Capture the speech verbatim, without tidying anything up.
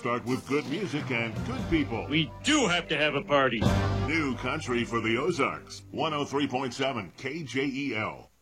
start with good music and good people. We do have to have a party. New country for the Ozarks. one oh three point seven K J E L.